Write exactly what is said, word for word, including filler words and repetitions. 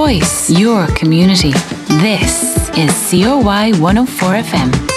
voice, your community. This is C O Y one oh four F M.